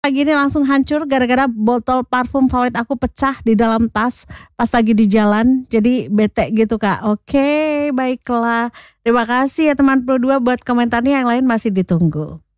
Pagi ini langsung hancur gara-gara botol parfum favorit aku pecah di dalam tas pas lagi di jalan, jadi bete gitu Kak. Oke, baiklah. Terima kasih ya teman Pro 2 buat komentarnya, yang lain masih ditunggu.